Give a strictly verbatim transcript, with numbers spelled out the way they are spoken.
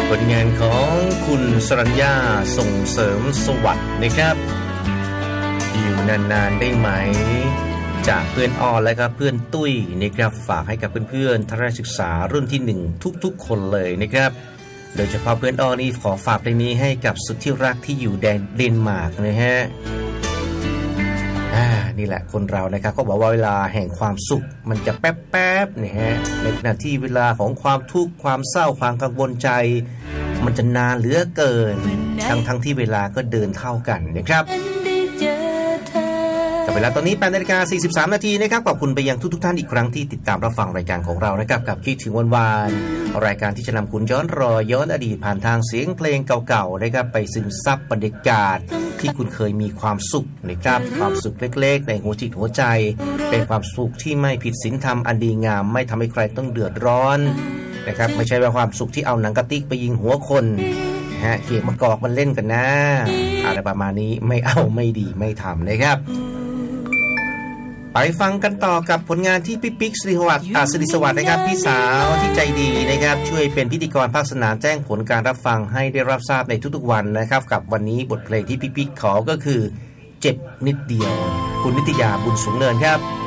ผลงานของคุณสรัญญาส่งเสริมสวัสดิ์นะครับอยู่นานๆได้ไหมจากเพื่อนอ้อและก็เพื่อนตุ้ยนะครับฝากให้กับเพื่อนๆทัศนศึกษารุ่นที่หนึ่งทุกๆคนเลยนะครับโดยเฉพาะเพื่อนอ้อนี่ขอฝากเพลงนี้ให้กับสุดที่รักที่อยู่แดนเดนมาร์กนะฮะอ่านี่แหละคนเรานะครับก็บอกว่าเวลาแห่งความสุขมันจะแป๊บๆนะฮะในขณะที่เวลาของความทุกข์ความเศร้าความกังวลใจมันจะนานเหลือเกินทั้งทั้งที่เวลาก็เดินเท่ากันนะครับกับเวลาตอนนี้แปดนาฬิกาสี่สิบสามนาทีนะครับขอบคุณไปยังทุกๆท่านอีกครั้งที่ติดตามรับฟังรายการของเรานะครับกับคิดถึงวันวานรายการที่จะนำคุณย้อนรอยย้อนอดีตผ่านทางเสียงเพลงเก่าๆนะครับไปซึมซับบรรยากาศที่คุณเคยมีความสุขนะครับความสุขเล็กๆในหัวจิตหัวใจเป็นความสุขที่ไม่ผิดศีลธรรมอันดีงามไม่ทำให้ใครต้องเดือดร้อนนะครับไม่ใช่ว่าความสุขที่เอาหนังกระติกไปยิงหัวคนฮะเขียมะกอกมันเล่นกันนะอะไรประมาณนี้ไม่เอาไม่ดีไม่ทำนะครับไปฟังกันต่อกับผลงานที่พี่ปิ๊กสิริวัฒน์อ่าสิริสวัสดิ์นะครับพี่สาวที่ใจดีนะครับช่วยเป็นพิธีกรภาคสนามแจ้งผลการรับฟังให้ได้รับทราบในทุกๆวันนะครับกับวันนี้บทเพลงที่พี่ปิ๊กขอก็คือเจ็บนิดเดียวคุณนิตยาบุญสูงเนินครับ